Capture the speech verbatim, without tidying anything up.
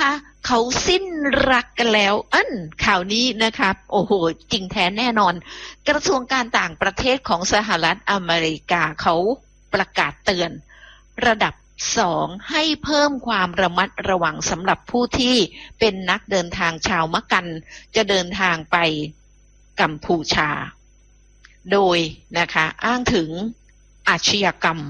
คะเขาสิ้นรักกันแล้วอันข่าวนี้นะครับโอ้โหจริงแท้แน่นอนกระทรวงการต่างประเทศของสหรัฐอเมริกาเขาประกาศเตือนระดับสองให้เพิ่มความระมัดระวังสำหรับผู้ที่เป็นนักเดินทางชาวมะกันจะเดินทางไปกัมพูชาโดยนะคะอ้างถึงอาชญากรรม